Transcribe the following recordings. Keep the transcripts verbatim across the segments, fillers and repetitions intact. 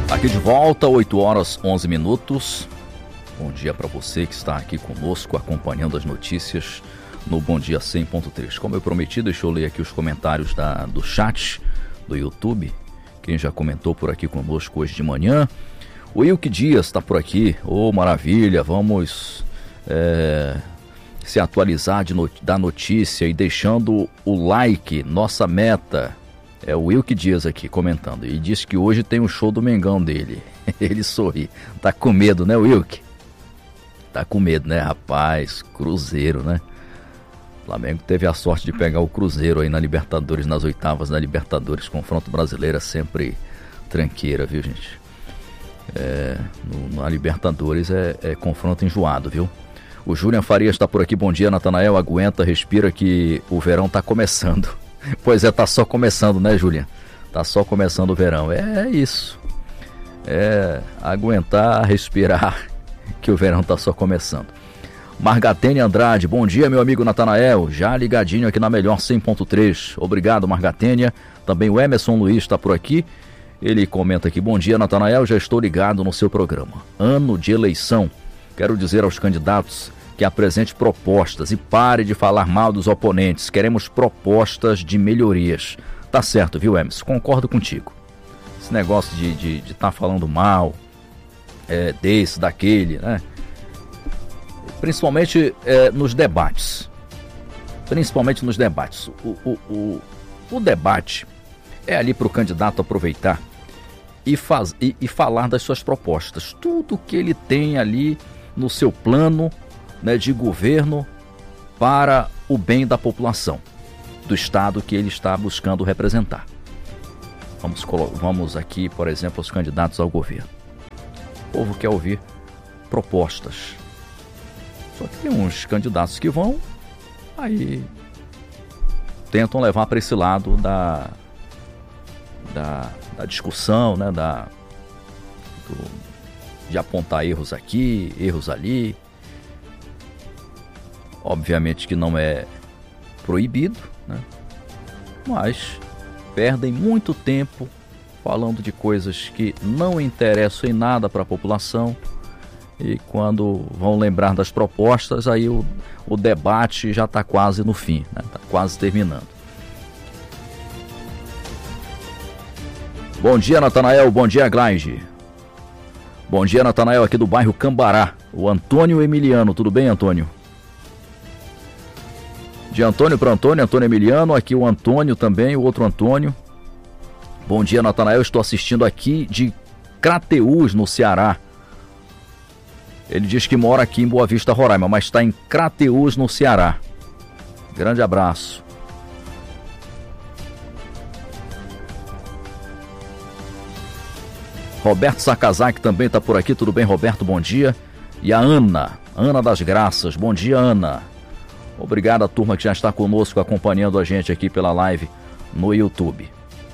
Aqui de volta, oito horas, onze minutos. Bom dia para você que está aqui conosco, acompanhando as notícias no Bom Dia cem ponto três. Como eu prometi, deixa eu ler aqui os comentários da, do chat do YouTube. Quem já comentou por aqui conosco hoje de manhã. O Wilke Dias está por aqui. Ô, oh, maravilha, vamos é, se atualizar de not- da notícia e deixando o like, nossa meta. É o Wilke Dias aqui comentando. E diz que hoje tem um show do Mengão dele. Ele sorri. Tá com medo, né, Wilke? Tá com medo, né, rapaz? Cruzeiro, né? O Flamengo teve a sorte de pegar o Cruzeiro aí na Libertadores, nas oitavas da Libertadores. Confronto brasileiro é sempre tranqueira, viu, gente? É, no, na Libertadores é, é confronto enjoado, viu? O Julian Farias tá por aqui. Bom dia, Natanael. Aguenta, respira que o verão tá começando. Pois é, tá só começando, né, Julian? Tá só começando o verão. É, é isso. É aguentar, respirar, que o verão tá só começando. Margatene Andrade, bom dia, meu amigo Natanael. Já ligadinho aqui na Melhor cem ponto três. Obrigado, Margatênia. Também o Emerson Luiz está por aqui. Ele comenta aqui, bom dia, Natanael. Já estou ligado no seu programa. Ano de eleição. Quero dizer aos candidatos que apresente propostas e pare de falar mal dos oponentes. Queremos propostas de melhorias. Tá certo, viu, Emerson? Concordo contigo. Esse negócio de estar de, de tá falando mal é, desse, daquele, né? Principalmente é, nos debates. Principalmente nos debates. O, o, o, o debate é ali para o candidato aproveitar e, faz, e, e falar das suas propostas. Tudo que ele tem ali no seu plano, né, de governo para o bem da população, do estado que ele está buscando representar. Vamos, vamos aqui, por exemplo, os candidatos ao governo. O povo quer ouvir propostas. Só que tem uns candidatos que vão, aí tentam levar para esse lado da, da, da discussão, né, da, do, de apontar erros aqui, erros ali. Obviamente que não é proibido, né? Mas perdem muito tempo falando de coisas que não interessam em nada para a população. E quando vão lembrar das propostas, aí o, o debate já está quase no fim, né? Está quase terminando. Bom dia, Natanael. Bom dia, Glaide. Bom dia, Natanael, aqui do bairro Cambará. O Antônio Emiliano. Tudo bem, Antônio? De Antônio para Antônio, Antônio Emiliano. Aqui o Antônio também, o outro Antônio. Bom dia, Natanael. Estou assistindo aqui de Crateús, no Ceará. Ele diz que mora aqui em Boa Vista, Roraima, mas está em Crateús, no Ceará. Grande abraço. Roberto Sakazaki também está por aqui. Tudo bem, Roberto? Bom dia. E a Ana, Ana das Graças. Bom dia, Ana. Obrigado à turma que já está conosco, acompanhando a gente aqui pela live no YouTube.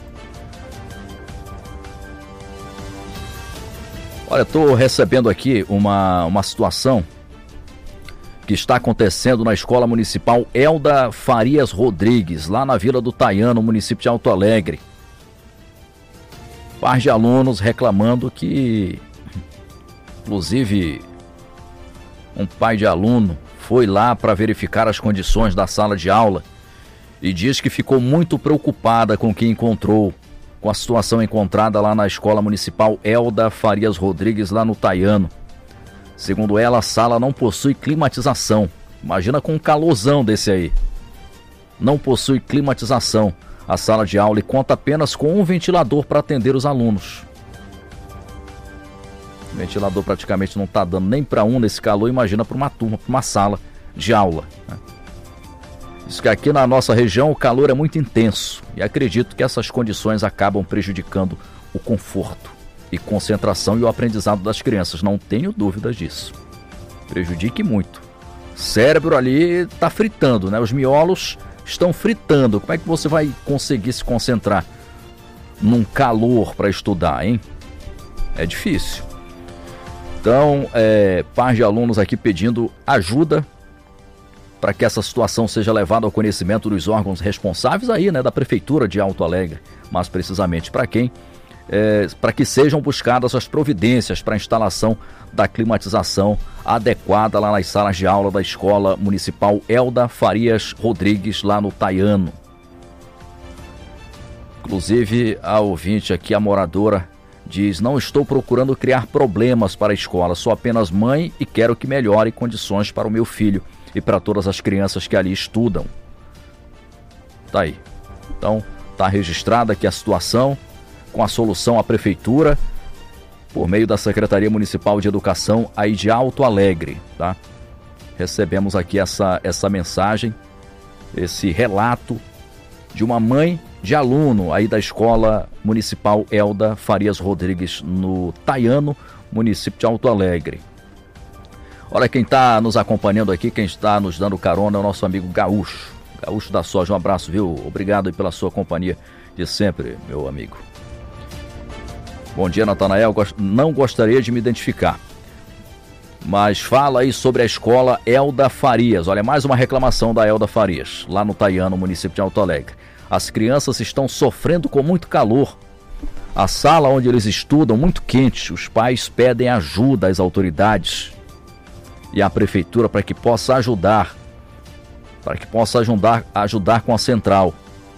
Olha, estou recebendo aqui uma, uma situação que está acontecendo na Escola Municipal Elda Farias Rodrigues, lá na Vila do Taiã, no município de Alto Alegre. Par de alunos reclamando que, inclusive, um pai de aluno foi lá para verificar as condições da sala de aula e diz que ficou muito preocupada com o que encontrou, com a situação encontrada lá na Escola Municipal Elda Farias Rodrigues, lá no Taiano. Segundo ela, a sala não possui climatização. Imagina com um calorzão desse aí. Não possui climatização a sala de aula e conta apenas com um ventilador para atender os alunos. O ventilador praticamente não está dando nem para um nesse calor, imagina para uma turma, para uma sala de aula, né? Diz que aqui na nossa região o calor é muito intenso e acredito que essas condições acabam prejudicando o conforto e concentração e o aprendizado das crianças. Não tenho dúvidas disso. Prejudique muito. O cérebro ali está fritando, né? Os miolos estão fritando. Como é que você vai conseguir se concentrar num calor para estudar, hein? É difícil. Então, é, par de alunos aqui pedindo ajuda para que essa situação seja levada ao conhecimento dos órgãos responsáveis aí, né, da Prefeitura de Alto Alegre, mais precisamente para quem é, para que sejam buscadas as providências para a instalação da climatização adequada lá nas salas de aula da Escola Municipal Elda Farias Rodrigues, lá no Taiano. Inclusive, a ouvinte aqui, a moradora, diz: não estou procurando criar problemas para a escola, sou apenas mãe e quero que melhore condições para o meu filho e para todas as crianças que ali estudam. Tá aí. Então, tá registrada aqui a situação, com a solução a prefeitura, por meio da Secretaria Municipal de Educação aí de Alto Alegre, tá? Recebemos aqui essa, essa mensagem, esse relato de uma mãe de aluno aí da Escola Municipal Elda Farias Rodrigues, no Taiano, município de Alto Alegre. Olha, quem está nos acompanhando aqui, quem está nos dando carona é o nosso amigo Gaúcho. Gaúcho da Soja, um abraço, viu? Obrigado aí pela sua companhia de sempre, meu amigo. Bom dia, Natanael. Não gostaria de me identificar, mas fala aí sobre a Escola Elda Farias. Olha, mais uma reclamação da Elda Farias, lá no Taiano, município de Alto Alegre. As crianças estão sofrendo com muito calor. A sala onde eles estudam muito quente. Os pais pedem ajuda às autoridades e à prefeitura para que possa ajudar, para que possa ajudar, ajudar com a central.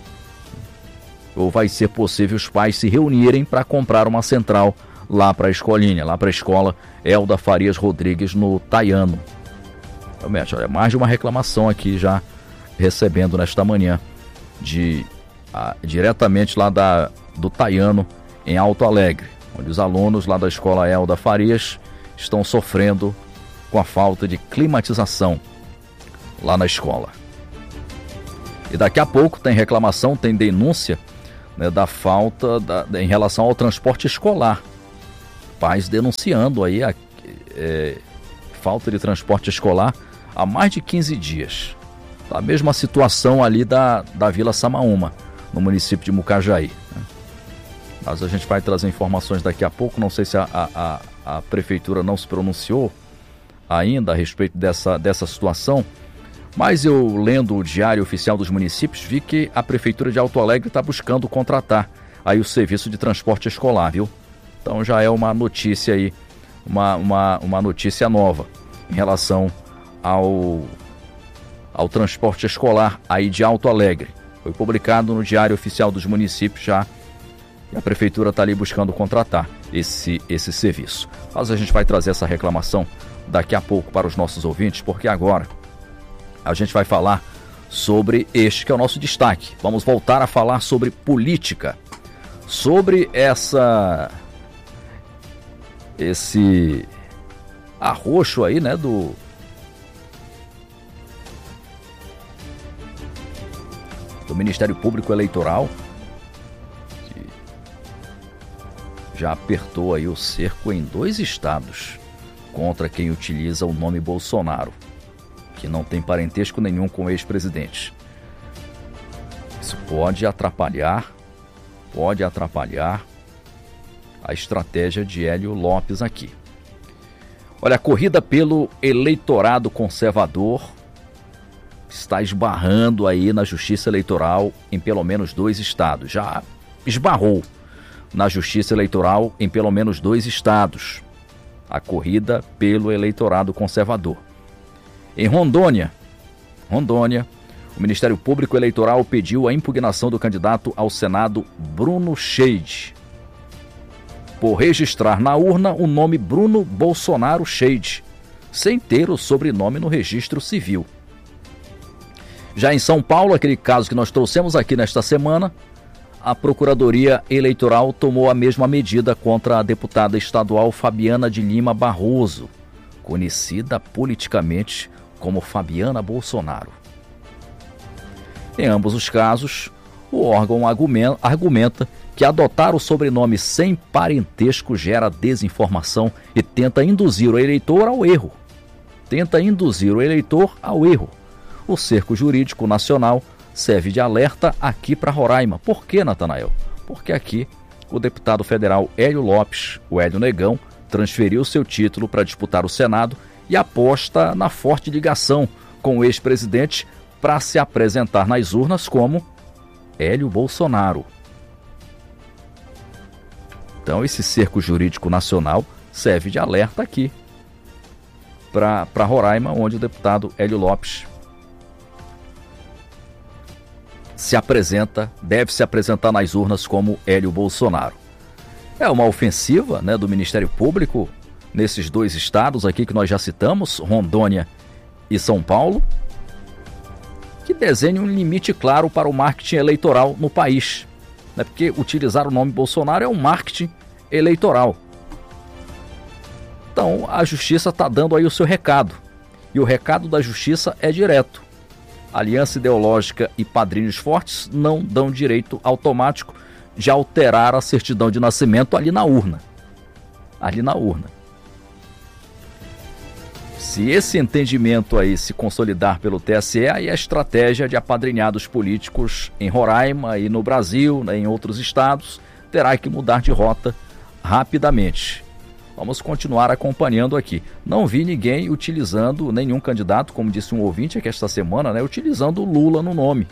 Ou vai ser possível os pais se reunirem para comprar uma central lá para a escolinha, lá para a Escola Elda Farias Rodrigues, no Taiano. Realmente, olha, mais de uma reclamação aqui já recebendo nesta manhã, de, a, diretamente lá da, do Taiano, em Alto Alegre, onde os alunos lá da Escola Elda Farias estão sofrendo com a falta de climatização lá na escola. E daqui a pouco tem reclamação, tem denúncia, né, da falta da, em relação ao transporte escolar. Pais denunciando aí a é, falta de transporte escolar há mais de quinze dias. A mesma situação ali da, da Vila Samaúma, no município de Mucajaí, né? Mas a gente vai trazer informações daqui a pouco. Não sei se a, a, a prefeitura não se pronunciou ainda a respeito dessa, dessa situação, mas eu, lendo o Diário Oficial dos Municípios, vi que a Prefeitura de Alto Alegre está buscando contratar aí o serviço de transporte escolar, viu? Então já é uma notícia aí, uma, uma, uma notícia nova em relação ao, ao transporte escolar aí de Alto Alegre. Foi publicado no Diário Oficial dos Municípios já, e a Prefeitura está ali buscando contratar esse, esse serviço. Mas a gente vai trazer essa reclamação daqui a pouco para os nossos ouvintes, porque agora a gente vai falar sobre este que é o nosso destaque. Vamos voltar a falar sobre política, sobre essa esse arroxo aí, né, do do Ministério Público Eleitoral, que já apertou aí o cerco em dois estados contra quem utiliza o nome Bolsonaro, que não tem parentesco nenhum com o ex-presidente. Isso pode atrapalhar, pode atrapalhar a estratégia de Hélio Lopes aqui. Olha, a corrida pelo eleitorado conservador está esbarrando aí na Justiça Eleitoral em pelo menos dois estados. Já esbarrou na Justiça Eleitoral em pelo menos dois estados. A corrida pelo eleitorado conservador. Em Rondônia, Rondônia, o Ministério Público Eleitoral pediu a impugnação do candidato ao Senado Bruno Scheide, por registrar na urna o nome Bruno Bolsonaro Scheide, sem ter o sobrenome no registro civil. Já em São Paulo, aquele caso que nós trouxemos aqui nesta semana, a Procuradoria Eleitoral tomou a mesma medida contra a deputada estadual Fabiana de Lima Barroso, conhecida politicamente como Fabiana Bolsonaro. Em ambos os casos, o órgão argumenta que adotar o sobrenome sem parentesco gera desinformação e tenta induzir o eleitor ao erro. Tenta induzir o eleitor ao erro. O cerco jurídico nacional serve de alerta aqui para Roraima. Por que, Natanael? Porque aqui o deputado federal Hélio Lopes, o Hélio Negão, transferiu seu título para disputar o Senado e aposta na forte ligação com o ex-presidente para se apresentar nas urnas como Hélio Bolsonaro. Então esse cerco jurídico nacional serve de alerta aqui para Roraima, onde o deputado Hélio Lopes se apresenta, deve se apresentar nas urnas como Hélio Bolsonaro. É uma ofensiva, né, do Ministério Público nesses dois estados aqui que nós já citamos, Rondônia e São Paulo, que desenha um limite claro para o marketing eleitoral no país, né, porque utilizar o nome Bolsonaro é um marketing eleitoral. Então a Justiça está dando aí o seu recado, e o recado da Justiça é direto. Aliança ideológica e padrinhos fortes não dão direito automático de alterar a certidão de nascimento ali na urna. Ali na urna. Se esse entendimento aí se consolidar pelo T S E, aí a estratégia de apadrinhados políticos em Roraima e no Brasil, né, em outros estados, terá que mudar de rota rapidamente. Vamos continuar acompanhando aqui. Não vi ninguém utilizando, nenhum candidato, como disse um ouvinte aqui esta semana, né, utilizando Lula no nome.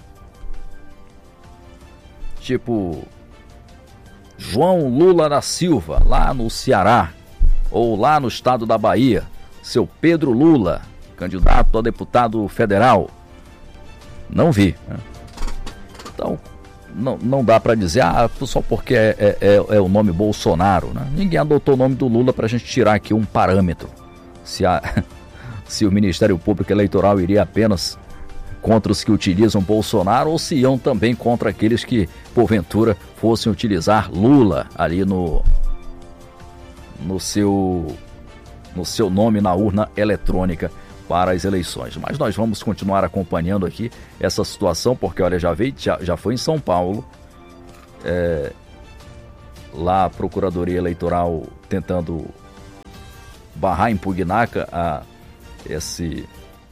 Tipo, João Lula da Silva, lá no Ceará, ou lá no estado da Bahia, seu Pedro Lula, candidato a deputado federal. Não vi. Né? Então, não, não dá para dizer, ah, só porque é, é, é, é o nome Bolsonaro. Né? Ninguém adotou o nome do Lula para a gente tirar aqui um parâmetro. Se, a, se o Ministério Público Eleitoral iria apenas contra os que utilizam Bolsonaro ou se iam também contra aqueles que, porventura, fossem utilizar Lula ali no, no, seu, no seu nome na urna eletrônica para as eleições. Mas nós vamos continuar acompanhando aqui essa situação, porque olha, já veio, já, já foi em São Paulo, é, lá a Procuradoria Eleitoral tentando barrar, impugnar a, esse,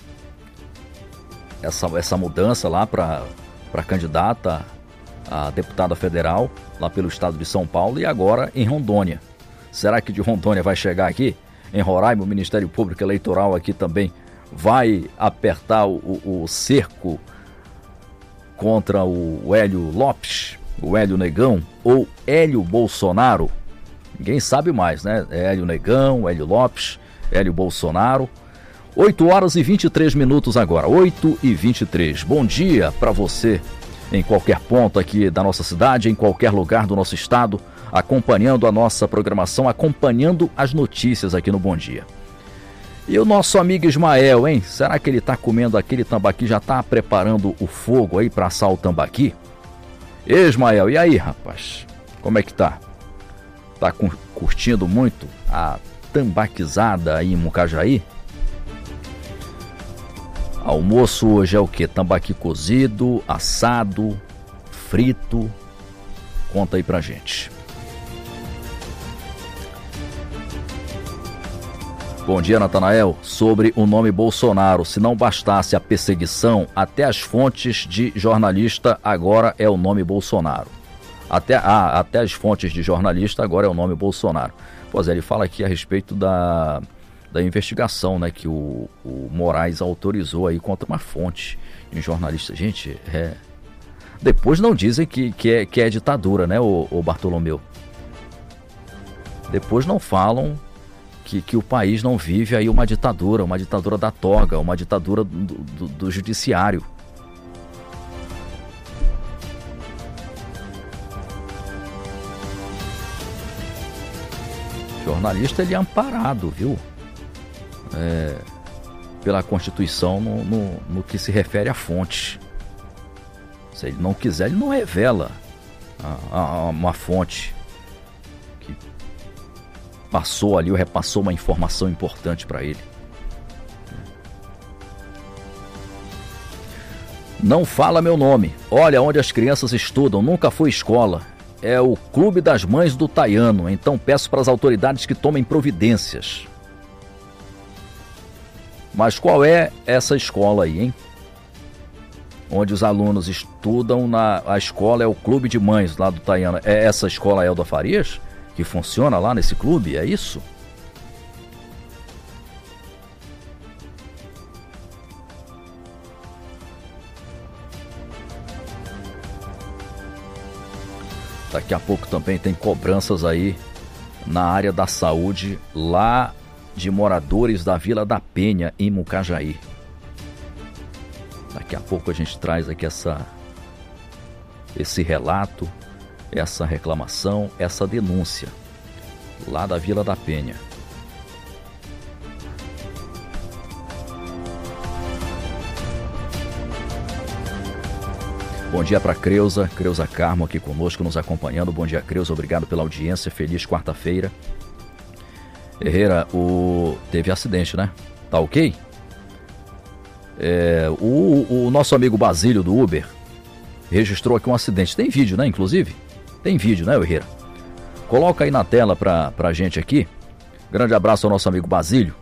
essa, essa mudança lá para a candidata a deputada federal, lá pelo estado de São Paulo, e agora em Rondônia. Será que de Rondônia vai chegar aqui? Em Roraima, o Ministério Público Eleitoral aqui também vai apertar o, o, o cerco contra o Hélio Lopes, o Hélio Negão ou Hélio Bolsonaro? Ninguém sabe mais, né? Hélio Negão, Hélio Lopes, Hélio Bolsonaro. oito horas e vinte e três minutos agora, oito e vinte e três. Bom dia para você em qualquer ponto aqui da nossa cidade, em qualquer lugar do nosso estado, acompanhando a nossa programação, acompanhando as notícias aqui no Bom Dia. E o nosso amigo Ismael, hein? Será que ele está comendo aquele tambaqui, já está preparando o fogo aí para assar o tambaqui? Ismael, e aí, rapaz? Como é que tá? Tá curtindo muito a tambaquizada aí em Mucajaí? Almoço hoje é o que? Tambaqui cozido, assado, frito? Conta aí pra gente. Bom dia, Natanael. Sobre o nome Bolsonaro, se não bastasse a perseguição, até as fontes de jornalista agora é o nome Bolsonaro. Até, ah, até as fontes de jornalista agora é o nome Bolsonaro. Pois é, ele fala aqui a respeito da, da investigação, né, que o, o Moraes autorizou aí contra uma fonte de jornalista. Gente, é... depois não dizem que, que, é, que é ditadura, né, o, o Bartolomeu? Depois não falam Que, que o país não vive aí uma ditadura, uma ditadura da toga, uma ditadura do, do, do judiciário. O jornalista, ele é amparado, viu? É, pela Constituição no, no, no que se refere à fonte. Se ele não quiser, ele não revela a, a, uma fonte passou ali ou repassou uma informação importante para ele. Não fala meu nome. Olha onde as crianças estudam, nunca foi escola. É o Clube das Mães do Taiano, então peço para as autoridades que tomem providências. Mas qual é essa escola aí, hein? Onde os alunos estudam, na, a escola é o Clube de Mães lá do Taiano. É essa escola Elda Farias? Que funciona lá nesse clube, é isso? Daqui a pouco também tem cobranças aí na área da saúde, lá de moradores da Vila da Penha, em Mucajaí. Daqui a pouco a gente traz aqui essa, esse relato, essa reclamação, essa denúncia, lá da Vila da Penha. Bom dia para Creuza, Creuza Carmo aqui conosco, nos acompanhando. Bom dia, Creuza, obrigado pela audiência, feliz quarta-feira. Herrera, o... teve acidente, né? Tá ok? É, o, o nosso amigo Basílio do Uber registrou aqui um acidente. Tem vídeo, né, inclusive? Tem vídeo, né, Herrera? Coloca aí na tela pra, pra gente aqui. Grande abraço ao nosso amigo Basílio.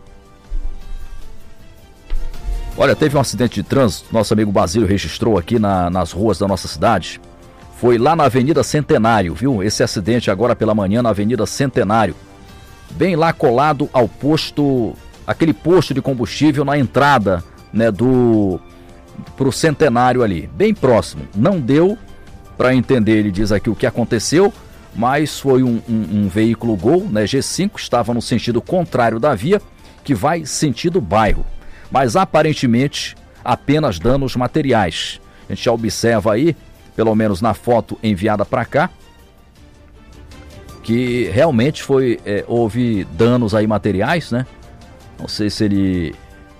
Olha, teve um acidente de trânsito, nosso amigo Basílio registrou aqui na, nas ruas da nossa cidade. Foi lá na Avenida Centenário, viu? Esse acidente agora pela manhã na Avenida Centenário. Bem lá colado ao posto, aquele posto de combustível na entrada, né, do pro Centenário ali, bem próximo. Não deu para entender, ele diz aqui o que aconteceu, mas foi um, um, um veículo Gol, né, G cinco, estava no sentido contrário da via, que vai sentido bairro. Mas aparentemente apenas danos materiais. A gente já observa aí, pelo menos na foto enviada para cá, que realmente foi, é, houve danos aí materiais, né? Não sei se ele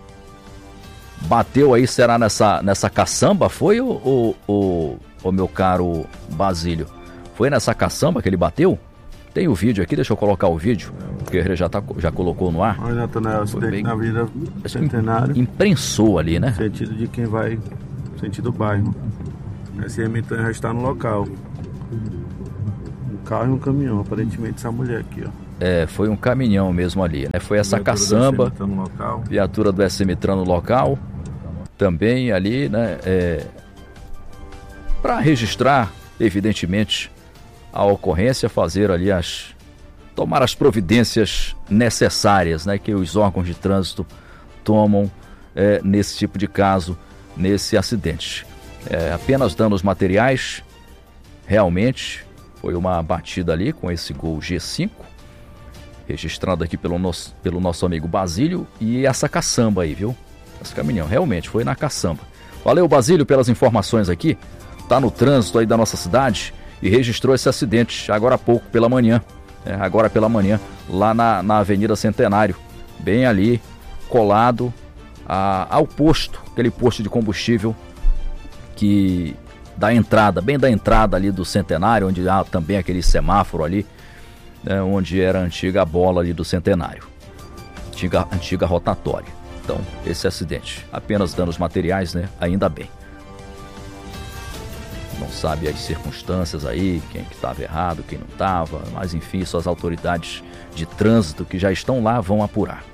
bateu aí, será nessa, nessa caçamba? Foi o, o, o, o meu caro Basílio? Foi nessa caçamba que ele bateu? Tem o vídeo aqui, deixa eu colocar o vídeo, porque ele já, tá, já colocou no ar. Olha, Natanael, acidente bem... na Avenida Centenário. Imprensou ali, né? Sentido de quem vai, sentido bairro. Esse remitante já está no local. Um carro e um caminhão, aparentemente essa mulher aqui, ó. É, foi um caminhão mesmo ali, né? Foi essa caçamba, viatura do S M Tran no local, também ali, né? É, para registrar, evidentemente, a ocorrência, fazer ali as... tomar as providências necessárias, né, que os órgãos de trânsito tomam é, nesse tipo de caso, nesse acidente. É, apenas danos materiais, realmente, foi uma batida ali com esse Gol G cinco, registrado aqui pelo nosso, pelo nosso amigo Basílio, e essa caçamba aí, viu? Esse caminhão, realmente, foi na caçamba. Valeu, Basílio, pelas informações aqui, tá no trânsito aí da nossa cidade, e registrou esse acidente agora há pouco, pela manhã, é, agora pela manhã, lá na, na Avenida Centenário, bem ali, colado a, ao posto, aquele posto de combustível que da entrada, bem da entrada ali do Centenário, onde há também aquele semáforo ali, né, onde era a antiga bola ali do Centenário, antiga, antiga rotatória. Então, esse acidente, apenas danos materiais, né, ainda bem. Não sabe as circunstâncias aí, quem que estava errado, quem não estava, mas enfim, isso as autoridades de trânsito que já estão lá vão apurar.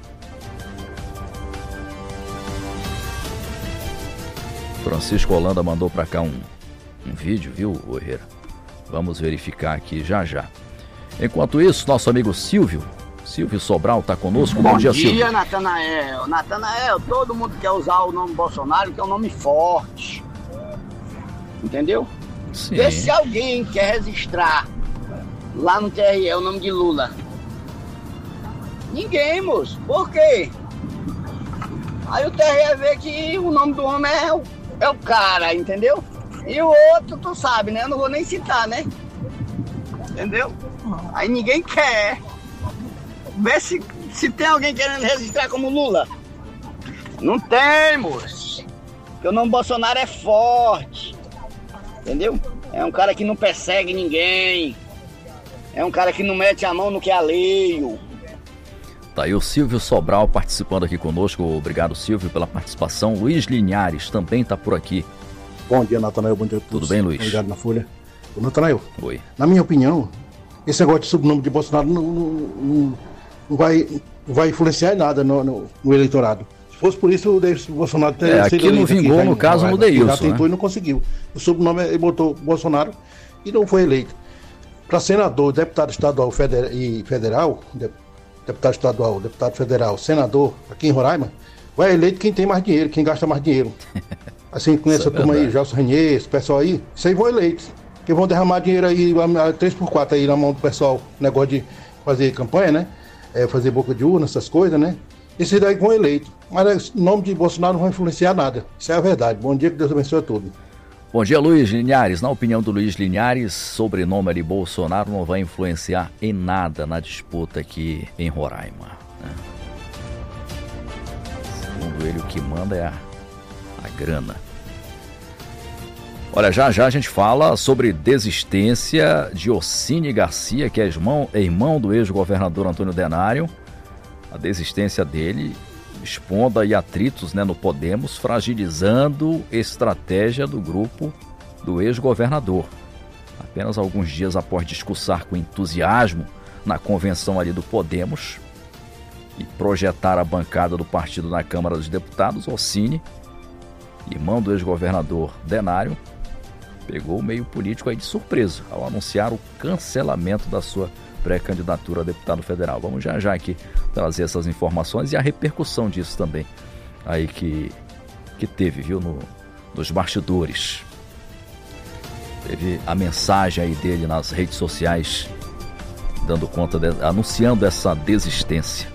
Francisco Holanda mandou para cá um, um vídeo, viu, Herrera? Vamos verificar aqui já já. Enquanto isso, nosso amigo Silvio, Silvio Sobral está conosco. Bom, Bom dia, Silvio. Bom dia, Natanael. Natanael, todo mundo quer usar o nome Bolsonaro, que é um nome forte. Entendeu? Sim. Vê se alguém quer registrar lá no T R E o nome de Lula. Ninguém, moço. Por quê? Aí o T R E vê que o nome do homem é o, é o cara, entendeu? E o outro, tu sabe, né? Eu não vou nem citar, né? Entendeu? Aí ninguém quer. Vê se, se tem alguém querendo registrar como Lula. Não tem, moço. Porque o nome Bolsonaro é forte. Entendeu? É um cara que não persegue ninguém. É um cara que não mete a mão no que é alheio. Tá aí o Silvio Sobral participando aqui conosco. Obrigado, Silvio, pela participação. Luiz Linhares também tá por aqui. Bom dia, Natanael. Bom dia a todos. Tudo bem, Luiz? Obrigado na Folha. Ô, Natanael. Oi. Na minha opinião, esse negócio de sobrenome de Bolsonaro não, não, não, não, vai, não vai influenciar em nada no, no, no eleitorado. Se fosse por isso, o Deilson Bolsonaro teria é, aqui não vingou, aqui, no caso, no Deilson. Já tentou, né? E não conseguiu. O sobrenome, ele botou Bolsonaro e não foi eleito. Para senador, deputado estadual federal, e federal, deputado estadual, deputado federal, senador, aqui em Roraima, vai eleito quem tem mais dinheiro, quem gasta mais dinheiro. Assim, com essa é turma aí, Gelson Renier, esse pessoal aí, isso aí vão eleitos. Que vão derramar dinheiro aí, três por quatro aí na mão do pessoal, negócio de fazer campanha, né? É, fazer boca de urna, essas coisas, né? Esses daí vão eleitos. Mas o nome de Bolsonaro não vai influenciar nada. Isso é a verdade. Bom dia, que Deus abençoe a todos. Bom dia, Luiz Linhares. Na opinião do Luiz Linhares, sobrenome de Bolsonaro não vai influenciar em nada na disputa aqui em Roraima, né? Segundo ele, o que manda é a, a grana. Olha, já já a gente fala sobre desistência de Ocine Garcia, que é irmão, é irmão do ex-governador Antônio Denário. A desistência dele expondo aí atritos, né, no Podemos, fragilizando estratégia do grupo do ex-governador. Apenas alguns dias após discursar com entusiasmo na convenção ali do Podemos e projetar a bancada do partido na Câmara dos Deputados, Ocine, irmão do ex-governador Denário, pegou o meio político aí de surpresa ao anunciar o cancelamento da sua pré-candidatura a deputado federal. Vamos já já aqui trazer essas informações e a repercussão disso também aí que, que teve, viu, no, nos bastidores. Teve a mensagem aí dele nas redes sociais dando conta, de, anunciando essa desistência.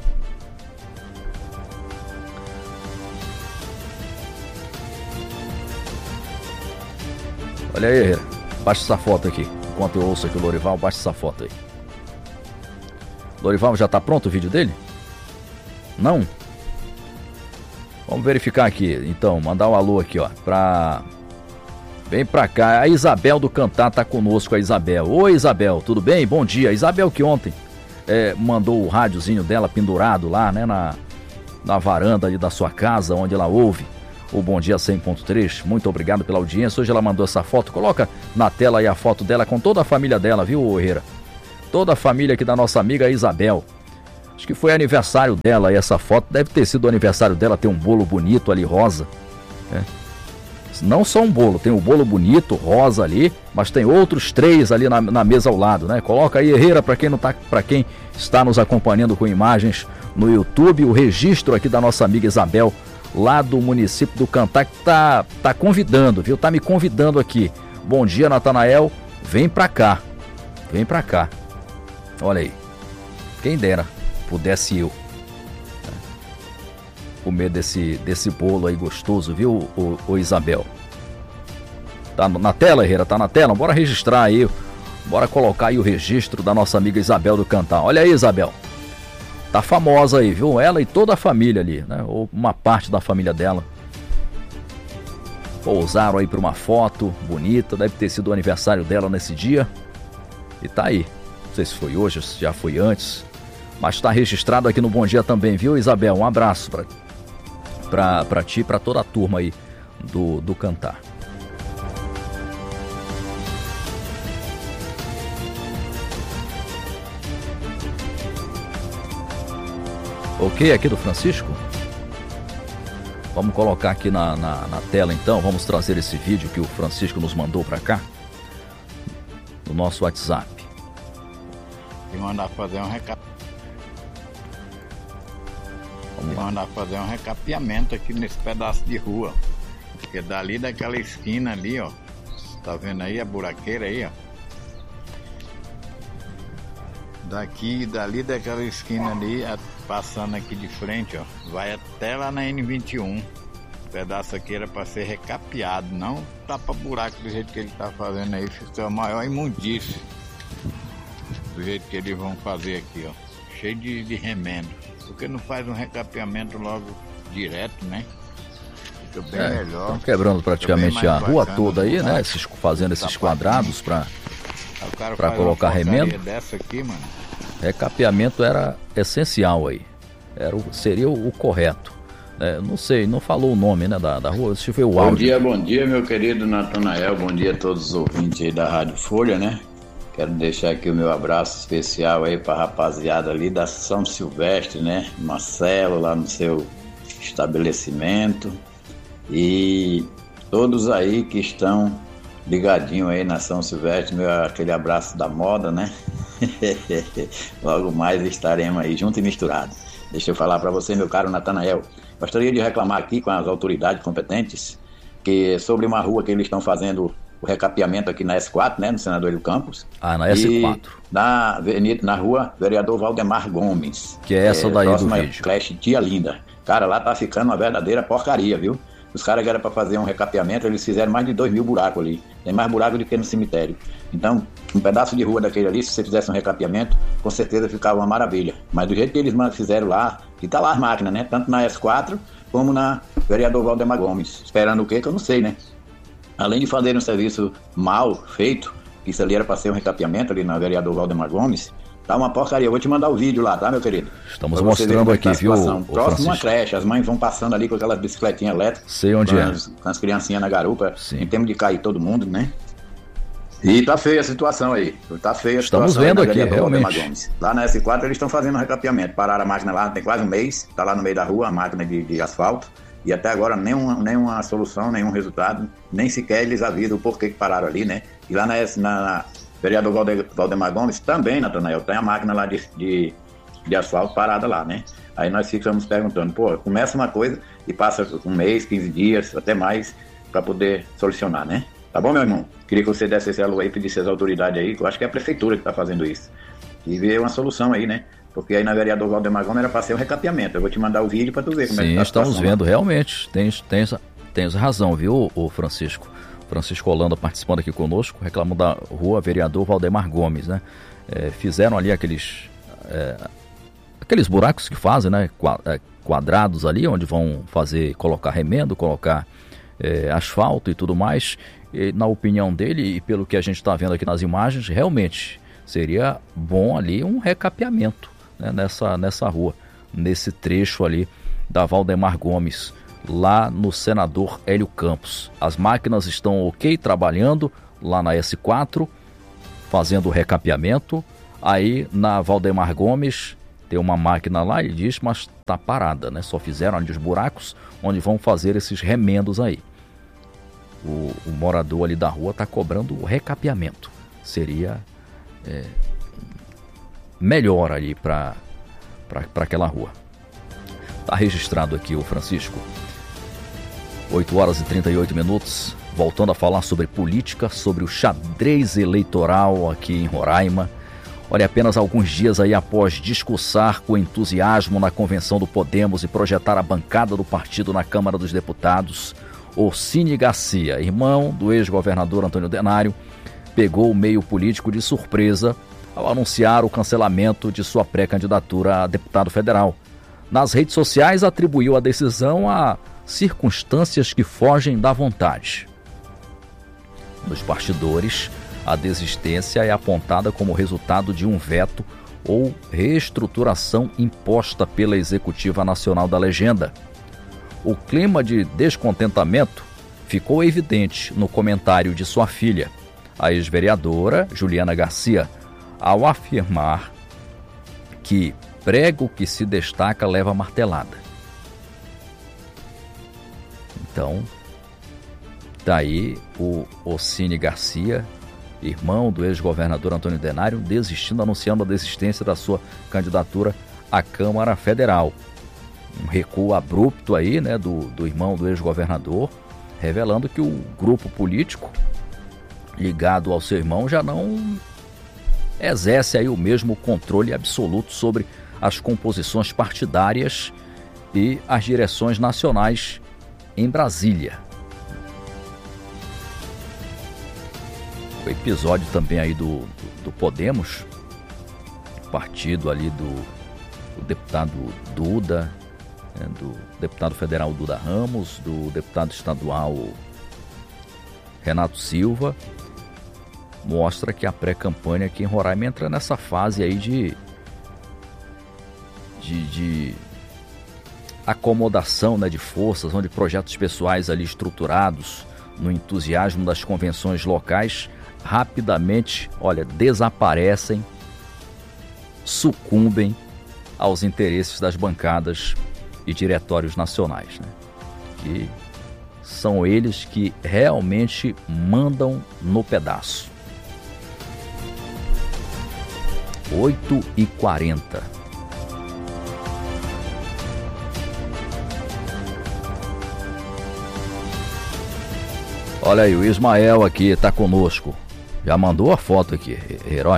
Olha aí, Herrera, baixa essa foto aqui. Enquanto eu ouço aqui o Lorival, baixa essa foto aí. Lorival, já tá pronto o vídeo dele? Não? Vamos verificar aqui, então, mandar um alô aqui, ó, pra... Vem pra cá, a Isabel do Cantar tá conosco, a Isabel. Oi, Isabel, tudo bem? Bom dia. A Isabel que ontem é, mandou o rádiozinho dela pendurado lá, né, na, na varanda ali da sua casa, onde ela ouve o Bom Dia cem ponto três. Muito obrigado pela audiência. Hoje ela mandou essa foto. Coloca na tela aí a foto dela com toda a família dela, viu, Herrera? Toda a família aqui da nossa amiga Isabel. Acho que foi aniversário dela e essa foto deve ter sido o aniversário dela. Tem um bolo bonito ali, rosa, né? Não só um bolo, tem um bolo bonito, rosa ali, mas tem outros três ali na, na mesa ao lado, né? Coloca aí, Herrera, para quem não tá, para quem está nos acompanhando com imagens no YouTube, o registro aqui da nossa amiga Isabel, lá do município do Cantar, que tá, tá convidando, viu? Tá me convidando aqui. Bom dia, Natanael, vem pra cá, vem pra cá. Olha aí, quem dera pudesse eu comer desse, desse bolo aí gostoso, viu, o, o Isabel? Tá na tela, Herrera? Tá na tela? Bora registrar aí, bora colocar aí o registro da nossa amiga Isabel do Cantar. Olha aí, Isabel, tá famosa aí, viu? Ela e toda a família ali, né? Ou uma parte da família dela. Pousaram aí pra uma foto bonita, deve ter sido o aniversário dela nesse dia. E tá aí, não sei se foi hoje, se já foi antes, mas tá registrado aqui no Bom Dia também, viu, Isabel? Um abraço pra Pra, pra ti e pra toda a turma aí do, do Cantar. Ok, aqui do Francisco? Vamos colocar aqui na, na, na tela então, vamos trazer esse vídeo que o Francisco nos mandou pra cá, no nosso WhatsApp. E mandar fazer um recado. Vamos mandar fazer um recapeamento aqui nesse pedaço de rua. Porque dali daquela esquina ali, ó. Tá vendo aí a buraqueira aí, ó? Daqui, dali daquela esquina ali, passando aqui de frente, ó. Vai até lá na N vinte e um. O pedaço aqui era para ser recapeado, não tapa buraco do jeito que ele tá fazendo aí. Fica a maior imundície. Do jeito que eles vão fazer aqui, ó. Cheio de, de remendo. Porque não faz um recapeamento logo direto, né? Fica bem é, melhor. Estão quebrando praticamente a rua toda aí, né? Esses, fazendo esses quadrados para para colocar remendo. Dessa aqui, mano. Recapeamento era essencial aí. Era o, seria o, o correto. É, não sei, não falou o nome, né, da, da rua. Deixa eu ver o áudio. Bom dia, bom dia, meu querido Natanael. Bom dia a todos os ouvintes aí da Rádio Folha, né? Quero deixar aqui o meu abraço especial aí para a rapaziada ali da São Silvestre, né? Marcelo, lá no seu estabelecimento. E todos aí que estão ligadinhos aí na São Silvestre, meu, aquele abraço da moda, né? Logo mais estaremos aí juntos e misturados. Deixa eu falar para você, meu caro Natanael. Gostaria de reclamar aqui com as autoridades competentes que sobre uma rua que eles estão fazendo o recapeamento aqui na S quatro, né, no Senador Hélio Campos. Ah, na S quatro. E na, avenida, na rua Vereador Valdemar Gomes. Que é essa é, daí do vídeo. Creche Tia Linda. Cara, lá tá ficando uma verdadeira porcaria, viu? Os caras que eram para fazer um recapeamento, eles fizeram mais de dois mil buracos ali. Tem mais buraco do que no cemitério. Então, um pedaço de rua daquele ali, se você fizesse um recapeamento, com certeza ficava uma maravilha. Mas do jeito que eles fizeram lá, que tá lá as máquinas, né? Tanto na S quatro, como na Vereador Valdemar Gomes. Esperando o quê? Que eu não sei, né? Além de fazer um serviço mal feito, isso ali era para ser um recapeamento ali na Vereador Valdemar Gomes, tá uma porcaria. Eu vou te mandar o vídeo lá, tá, meu querido? Estamos mostrando aqui, viu, próximo uma creche, as mães vão passando ali com aquelas bicicletinhas elétricas. Sei onde é. As, com as criancinhas na garupa, Sim. Em tempo de cair todo mundo, né? E tá feia a situação aí. Tá feia a situação. Estamos vendo aqui, realmente. Lá na S quatro eles estão fazendo um recapeamento. Pararam a máquina lá, tem quase um mês, tá lá no meio da rua, a máquina de, de asfalto. E até agora nenhuma, nenhuma solução, nenhum resultado, nem sequer eles avisam o porquê que pararam ali, né? E lá na, na, na Vereador Valdemar Gomes também, Natanael, tem a máquina lá de, de, de asfalto parada lá, né? Aí nós ficamos perguntando, pô, começa uma coisa e passa um mês, quinze dias, até mais, para poder solucionar, né? Tá bom, meu irmão? Queria que você desse esse alô aí, pedisse as autoridades aí, que eu acho que é a prefeitura que tá fazendo isso. E ver uma solução aí, né? Porque aí na Vereador Valdemar Gomes era para ser um recapeamento. Eu vou te mandar o vídeo para tu ver como Sim, é que tá a estamos situação, vendo, né? realmente. Tens, tens, tens razão, viu, o Francisco? Francisco Holanda participando aqui conosco, reclamando da rua Vereador Valdemar Gomes, né? É, fizeram ali aqueles, é, aqueles buracos que fazem, né? Quadrados ali, onde vão fazer, colocar remendo, colocar é, asfalto e tudo mais. E, na opinião dele, e pelo que a gente está vendo aqui nas imagens, realmente seria bom ali um recapeamento, né, nessa, nessa rua, nesse trecho ali da Valdemar Gomes, lá no Senador Hélio Campos. As máquinas estão ok, trabalhando lá na S quatro, fazendo o recapeamento. Aí na Valdemar Gomes tem uma máquina lá, ele diz, mas está parada, né? Só fizeram ali os buracos onde vão fazer esses remendos aí. O, o morador ali da rua está cobrando o recapeamento. Seria é, melhor ali para aquela rua. Está registrado aqui o Francisco. oito horas e trinta e oito minutos. Voltando a falar sobre política, sobre o xadrez eleitoral aqui em Roraima. Olha, apenas alguns dias aí após discursar com entusiasmo na convenção do Podemos e projetar a bancada do partido na Câmara dos Deputados, Orcínia Garcia, irmão do ex-governador Antônio Denário, pegou o meio político de surpresa ao anunciar o cancelamento de sua pré-candidatura a deputado federal. Nas redes sociais, atribuiu a decisão a circunstâncias que fogem da vontade. Nos bastidores, a desistência é apontada como resultado de um veto ou reestruturação imposta pela Executiva Nacional da Legenda. O clima de descontentamento ficou evidente no comentário de sua filha, a ex-vereadora Juliana Garcia, ao afirmar que prego que se destaca leva martelada. Então, daí o Orcínia Garcia, irmão do ex-governador Antônio Denário, desistindo, anunciando a desistência da sua candidatura à Câmara Federal. Um recuo abrupto aí, né, do, do irmão do ex-governador, revelando que o grupo político ligado ao seu irmão já não exerce aí o mesmo controle absoluto sobre as composições partidárias e as direções nacionais em Brasília. O episódio também aí do, do, do Podemos, partido ali do, do deputado Duda, né, do deputado federal Duda Ramos, do deputado estadual Renato Silva, mostra que a pré-campanha aqui em Roraima entra nessa fase aí de, de, de acomodação, né, de forças, onde projetos pessoais ali estruturados no entusiasmo das convenções locais rapidamente, olha, desaparecem, sucumbem aos interesses das bancadas e diretórios nacionais, né? Que são eles que realmente mandam no pedaço. oito e quarenta. Olha aí, o Ismael aqui tá conosco. Já mandou a foto aqui, herói.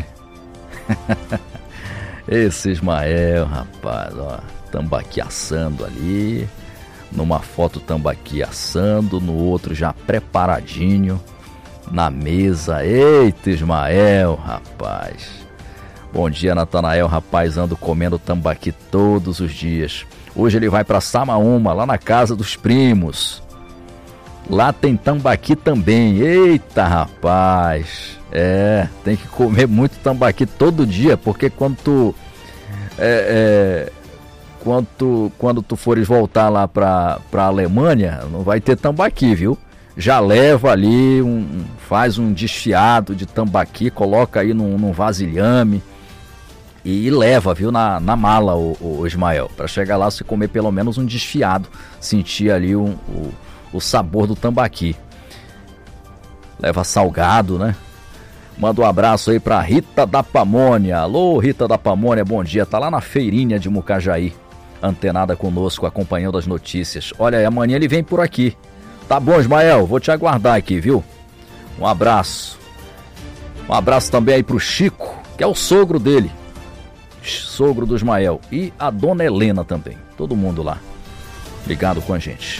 Esse Ismael, rapaz, ó, tambaqui assando ali. Numa foto tambaqui assando, no outro já preparadinho na mesa. Eita, Ismael, rapaz. Bom dia, Natanael, rapaz, ando comendo tambaqui todos os dias. Hoje ele vai para Samaúma, lá na casa dos primos. Lá tem tambaqui também. Eita, rapaz. É, tem que comer muito tambaqui todo dia, porque quando tu é, é, quando tu, quando tu fores voltar lá pra, pra Alemanha, não vai ter tambaqui, viu? Já leva ali, um, faz um desfiado de tambaqui, coloca aí num, num vasilhame e, e leva, viu, na, na mala, o, o Ismael, pra chegar lá você comer pelo menos um desfiado, sentir ali um, o, o sabor do tambaqui. Leva salgado, né? Manda um abraço aí pra Rita da Pamônia. Alô, Rita da Pamônia, bom dia. Tá lá na feirinha de Mucajaí, antenada conosco, acompanhando as notícias. Olha, amanhã ele vem por aqui. Tá bom, Ismael, vou te aguardar aqui, viu? Um abraço. Um abraço também aí pro Chico, que é o sogro dele. Sogro do Ismael. E a dona Helena também. Todo mundo lá ligado com a gente.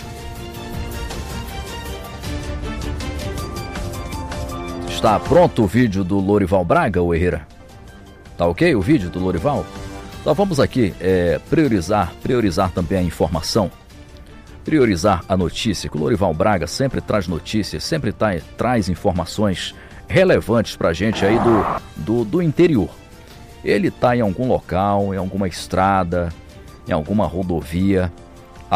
Está pronto o vídeo do Lorival Braga, o Herrera? Tá ok o vídeo do Lorival? Então vamos aqui é, priorizar, priorizar também a informação, priorizar a notícia, que o Lorival Braga sempre traz notícias, sempre tá, traz informações relevantes pra gente aí do, do, do interior. Ele tá em algum local, em alguma estrada, em alguma rodovia,